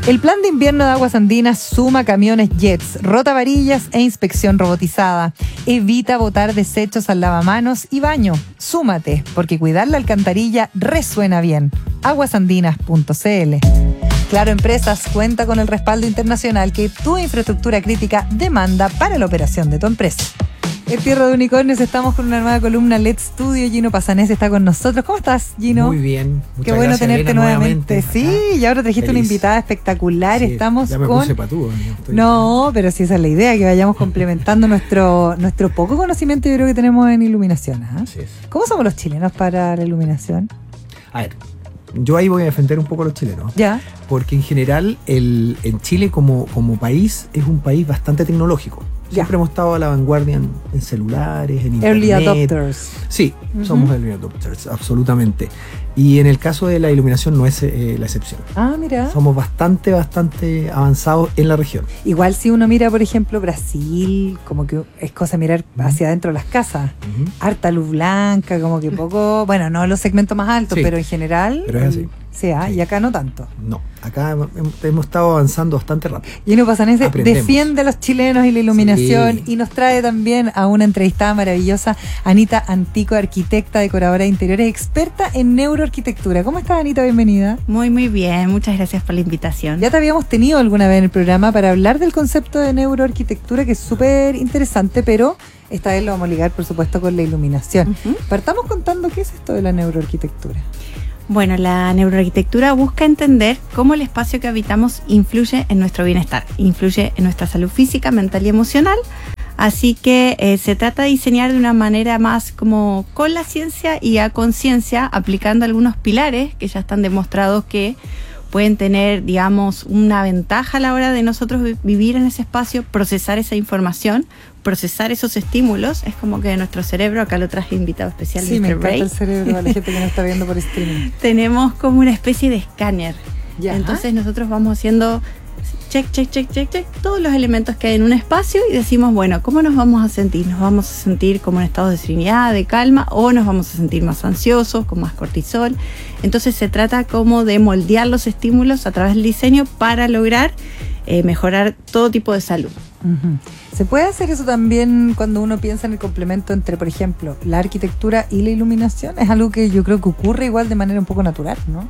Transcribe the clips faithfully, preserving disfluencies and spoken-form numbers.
El plan de invierno de Aguas Andinas suma camiones jets, rotavarillas e inspección robotizada. Evita botar desechos al lavamanos y baño. Súmate, porque cuidar la alcantarilla resuena bien. aguas andinas punto c l. Claro Empresas cuenta con el respaldo internacional que tu infraestructura crítica demanda para la operación de tu empresa. En Tierra de Unicornios estamos con una nueva columna Let's Studio. Gino Pasanés está con nosotros. ¿Cómo estás, Gino? Muy bien. Muchas Qué bueno gracias, tenerte Elena, nuevamente. Sí, y ahora trajiste Feliz. una invitada espectacular. Sí, Estamos ya me con... puse patúo, yo estoy- No, pero sí esa es la idea, que vayamos complementando nuestro, nuestro poco conocimiento, yo creo que tenemos en iluminación. ¿Ah? Así es. ¿Cómo somos los chilenos para la iluminación? A ver, yo ahí voy a defender un poco a los chilenos. Ya. Porque en general, el, en Chile como, como país, es un país bastante tecnológico. Siempre Ya. hemos estado a la vanguardia en, en celulares, en internet. Early adopters. Sí, Ujú. somos early adopters, absolutamente. Y en el caso de la iluminación no es eh, la excepción. Ah, mira. Somos bastante, bastante avanzados en la región. Igual si uno mira, por ejemplo, Brasil, como que es cosa mirar hacia adentro de las casas. Ujú. Harta luz blanca, como que poco, bueno, no los segmentos más altos, Sí, pero en general. pero es así. Sí, ah, Sí. y acá no tanto. No, acá hemos, hemos estado avanzando bastante rápido. Gino Pasanese Aprendemos. defiende a los chilenos y la iluminación Sí. y nos trae también a una entrevistada maravillosa, Anita Antico, arquitecta, decoradora de interiores, experta en neuroarquitectura. ¿Cómo estás, Anita? Bienvenida. Muy, muy bien. Muchas gracias por la invitación. Ya te habíamos tenido alguna vez en el programa para hablar del concepto de neuroarquitectura, que es súper interesante, pero esta vez lo vamos a ligar, por supuesto, con la iluminación. Ujú. Partamos contando qué es esto de la neuroarquitectura. Bueno, la neuroarquitectura busca entender cómo el espacio que habitamos influye en nuestro bienestar, influye en nuestra salud física, mental y emocional. Así que eh, se trata de diseñar de una manera más como con la ciencia y a conciencia, aplicando algunos pilares que ya están demostrados que pueden tener, digamos, una ventaja a la hora de nosotros vi- vivir en ese espacio, procesar esa información, procesar esos estímulos. Es como que nuestro cerebro, acá lo traje invitado especial, Sí, me mister encanta Ray. el cerebro a la gente que nos está viendo por streaming. Tenemos como una especie de escáner. Ya. Entonces nosotros vamos haciendo check, check, check, check, check, todos los elementos que hay en un espacio y decimos, bueno, ¿cómo nos vamos a sentir? ¿Nos vamos a sentir como en estado de serenidad, de calma, o nos vamos a sentir más ansiosos, con más cortisol? Entonces se trata como de moldear los estímulos a través del diseño para lograr eh, mejorar todo tipo de salud. Ujú. ¿Se puede hacer eso también cuando uno piensa en el complemento entre, por ejemplo, la arquitectura y la iluminación? Es algo que yo creo que ocurre igual de manera un poco natural, ¿no?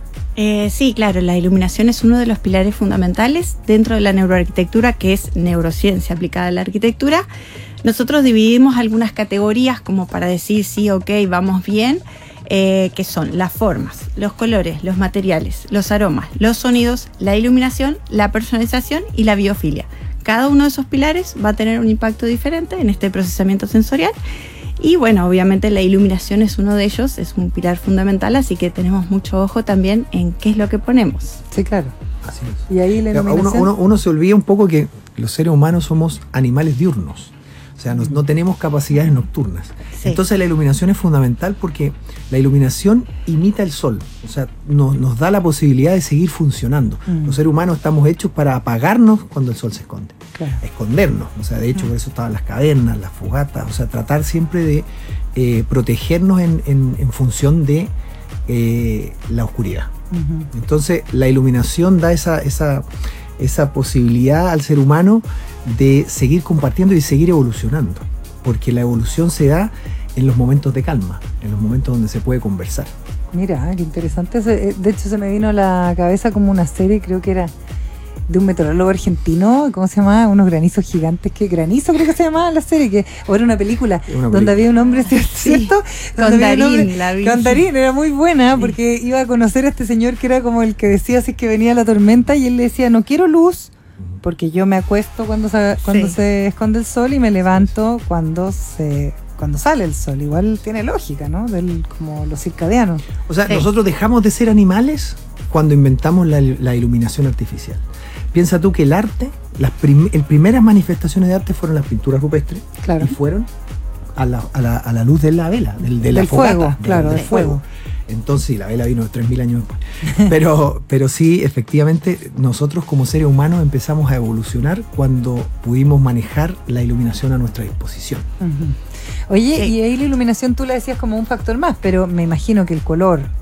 Eh, sí, claro, la iluminación es uno de los pilares fundamentales dentro de la neuroarquitectura, que es neurociencia aplicada a la arquitectura. Nosotros dividimos algunas categorías como para decir sí, ok, vamos bien, eh, que son las formas, los colores, los materiales, los aromas, los sonidos, la iluminación, la personalización y la biofilia. Cada uno de esos pilares va a tener un impacto diferente en este procesamiento sensorial. Y bueno, obviamente la iluminación es uno de ellos, es un pilar fundamental, así que tenemos mucho ojo también en qué es lo que ponemos. Sí, claro. Así es. Y ahí la Uno, iluminación... uno, uno se olvida un poco que los seres humanos somos animales diurnos. O sea, no, no tenemos capacidades nocturnas. Sí. Entonces la iluminación es fundamental porque la iluminación imita el sol. O sea, nos, nos da la posibilidad de seguir funcionando. Mm. Los seres humanos estamos hechos para apagarnos cuando el sol se esconde. Claro. Escondernos. O sea, de hecho, Mm. por eso estaban las cavernas, las fogatas. O sea, tratar siempre de eh, protegernos en, en- en función de eh, la oscuridad. Ujú. Entonces, la iluminación da esa, esa, esa posibilidad al ser humano de seguir compartiendo y seguir evolucionando. Porque la evolución se da en los momentos de calma, en los momentos donde se puede conversar. Mira, qué interesante. Se- eh, De hecho, se me vino a la cabeza como una serie, creo que era de un meteorólogo argentino, ¿cómo se llamaba? Unos granizos gigantes, que granizo creo que se llamaba la serie, que o era una película, Una donde película. había un hombre, ¿cierto? Con Donde había un Darín, hombre- la vi. Con Darín, era muy buena, porque iba a conocer a este señor que era como el que decía si es que venía la tormenta, y él le decía, no quiero luz, porque yo me acuesto cuando se, cuando Sí. se esconde el sol y me levanto cuando se cuando sale el sol. Igual tiene lógica, ¿no? Del, como los circadianos. O sea, Sí. nosotros dejamos de ser animales cuando inventamos la, la iluminación artificial. Piensa tú que el arte, las prim- el primeras manifestaciones de arte fueron las pinturas rupestres, Claro. y fueron a la, a la- a la luz de la vela, del, de la Del fogata, fuego, del- claro, del del fuego. Entonces, y la vela vino tres mil años después. Pero, pero sí, efectivamente, nosotros como seres humanos empezamos a evolucionar cuando pudimos manejar la iluminación a nuestra disposición. Ujú. Oye, Sí. y ahí la iluminación tú la decías como un factor más, pero me imagino que el color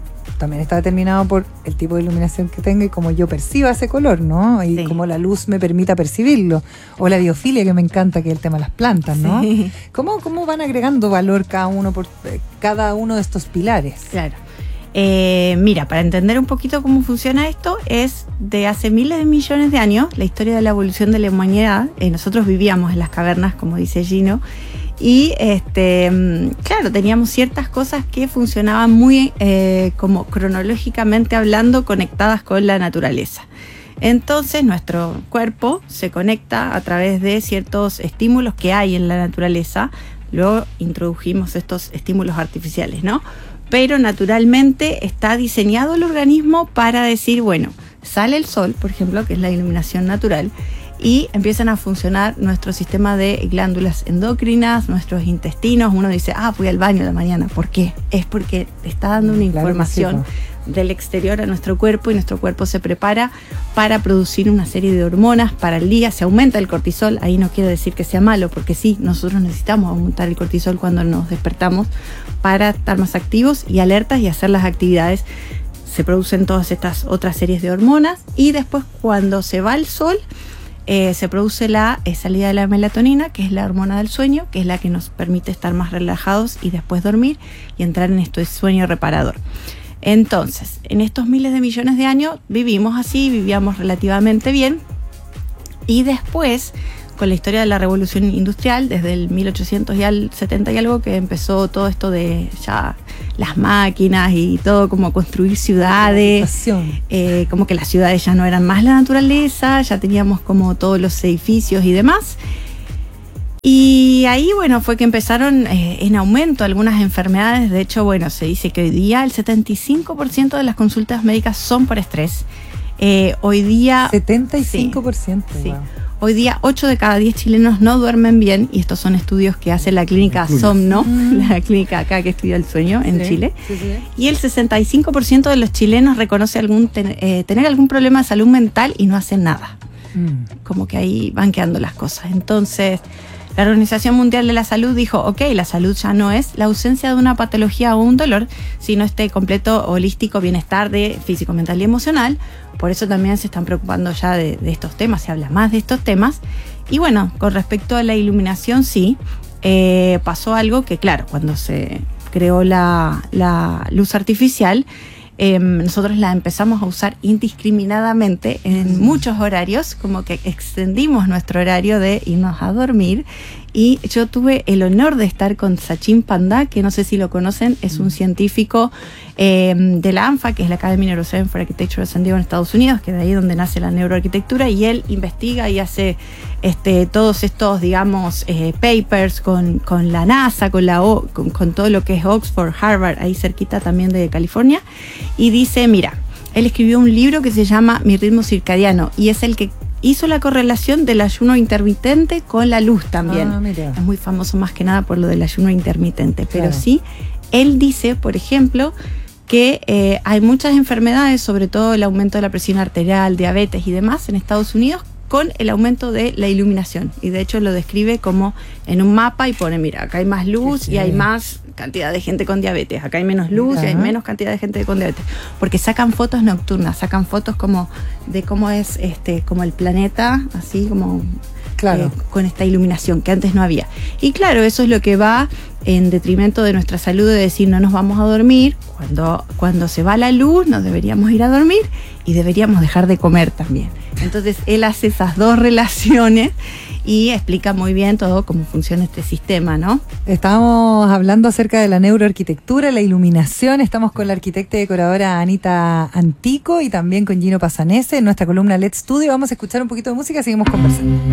también está determinado por el tipo de iluminación que tenga y cómo yo perciba ese color, ¿no? Y sí. cómo la luz me permita percibirlo. O la biofilia, que me encanta, que es el tema de las plantas, ¿no? Sí. ¿Cómo, cómo van agregando valor cada uno por eh, cada uno de estos pilares? Claro. Eh, mira, para entender un poquito cómo funciona esto, es de hace miles de millones de años, la historia de la evolución de la humanidad. Eh, nosotros vivíamos en las cavernas, como dice Gino, y este, claro, teníamos ciertas cosas que funcionaban muy eh, como cronológicamente hablando, conectadas con la naturaleza. Entonces nuestro cuerpo se conecta a través de ciertos estímulos que hay en la naturaleza. Luego introdujimos estos estímulos artificiales, ¿no? Pero naturalmente está diseñado el organismo para decir, bueno, sale el sol, por ejemplo, que es la iluminación natural, y empiezan a funcionar nuestro sistema de glándulas endocrinas, nuestros intestinos. Uno dice, ah, fui al baño de la mañana. ¿Por qué? Es porque está dando una Claro, información sí, del exterior a nuestro cuerpo, y nuestro cuerpo se prepara para producir una serie de hormonas para el día. Se aumenta el cortisol. Ahí no quiere decir que sea malo, porque sí, nosotros necesitamos aumentar el cortisol cuando nos despertamos para estar más activos y alertas y hacer las actividades. Se producen todas estas otras series de hormonas, y después, cuando se va el sol, Eh, se produce la eh, salida de la melatonina, que es la hormona del sueño, que es la que nos permite estar más relajados y después dormir y entrar en este sueño reparador. Entonces, en estos miles de millones de años vivimos así, vivíamos relativamente bien, y después, con la historia de la revolución industrial, desde el mil ochocientos y al setenta y algo, que empezó todo esto de ya las máquinas y todo, como construir ciudades, eh, como que las ciudades ya no eran más la naturaleza, ya teníamos como todos los edificios y demás. Y ahí, bueno, fue que empezaron eh, en aumento algunas enfermedades. De hecho, bueno, se dice que hoy día el setenta y cinco por ciento de las consultas médicas son por estrés. Eh, hoy día... setenta y cinco por ciento, sí, wow. sí. Hoy día ocho de cada diez chilenos no duermen bien, y estos son estudios que hace la clínica Somno, mm. la clínica acá que estudia el sueño en sí, Chile. Sí, sí. Y el sesenta y cinco por ciento de los chilenos reconoce algún ten, eh, tener algún problema de salud mental y no hacen nada. Mm. Como que ahí van quedando las cosas. Entonces, la Organización Mundial de la Salud dijo, ok, la salud ya no es la ausencia de una patología o un dolor, sino este completo holístico bienestar de físico, mental y emocional. Por eso también se están preocupando ya de, de estos temas, se habla más de estos temas. Y bueno, con respecto a la iluminación, sí, eh, pasó algo que, claro, cuando se creó la, la luz artificial, Eh, nosotros la empezamos a usar indiscriminadamente en muchos horarios, como que extendimos nuestro horario de irnos a dormir. Y yo tuve el honor de estar con Sachin Panda, que no sé si lo conocen, es un científico eh, de la ANFA, que es la Academy Neuroscience for Architecture de San Diego en Estados Unidos, que es de ahí donde nace la neuroarquitectura, y él investiga y hace este, todos estos, digamos, eh, papers con, con la NASA, con, la o, con, con todo lo que es Oxford, Harvard, ahí cerquita también de California, y dice, mira, él escribió un libro que se llama Mi ritmo circadiano, y es el que hizo la correlación del ayuno intermitente con la luz también. Ah, mira. Es muy famoso más que nada por lo del ayuno intermitente, pero claro, sí, él dice, por ejemplo, que eh, hay muchas enfermedades, sobre todo el aumento de la presión arterial, diabetes y demás en Estados Unidos, con el aumento de la iluminación. Y de hecho lo describe como en un mapa y pone, mira, acá hay más luz, sí, sí, y hay más cantidad de gente con diabetes, acá hay menos luz, uh-huh, y hay menos cantidad de gente con diabetes, porque sacan fotos nocturnas, sacan fotos como de cómo es este, como el planeta, así como claro, eh, con esta iluminación que antes no había. Y claro, eso es lo que va en detrimento de nuestra salud, de decir no nos vamos a dormir. Cuando, cuando se va la luz nos deberíamos ir a dormir y deberíamos dejar de comer también. Entonces él hace esas dos relaciones y explica muy bien todo cómo funciona este sistema, ¿no? Estamos hablando acerca de la neuroarquitectura, la iluminación. Estamos con la arquitecta y decoradora Anita Antico y también con Gino Pasanese en nuestra columna Let's Studio. Vamos a escuchar un poquito de música y seguimos conversando.